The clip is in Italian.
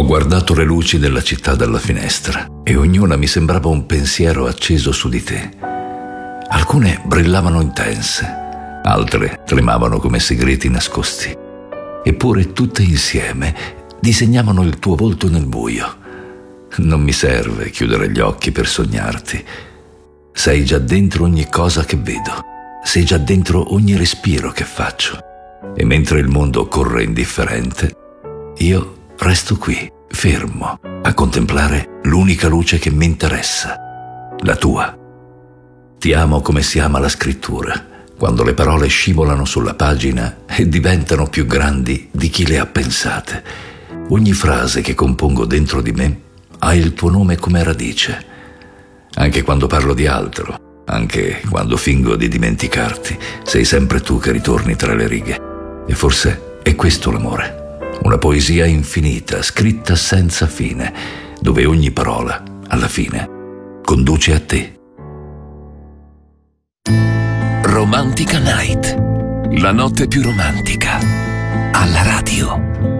Ho guardato le luci della città dalla finestra e ognuna mi sembrava un pensiero acceso su di te. Alcune brillavano intense, altre tremavano come segreti nascosti. Eppure tutte insieme disegnavano il tuo volto nel buio. Non mi serve chiudere gli occhi per sognarti. Sei già dentro ogni cosa che vedo. Sei già dentro ogni respiro che faccio. E mentre il mondo corre indifferente, io resto qui, fermo, a contemplare l'unica luce che mi interessa, la tua. Ti amo come si ama la scrittura, quando le parole scivolano sulla pagina e diventano più grandi di chi le ha pensate. Ogni frase che compongo dentro di me ha il tuo nome come radice. Anche quando parlo di altro, anche quando fingo di dimenticarti, sei sempre tu che ritorni tra le righe. E forse è questo l'amore. Una poesia infinita, scritta senza fine, dove ogni parola, alla fine, conduce a te. Romantica Night, la notte più romantica, alla radio.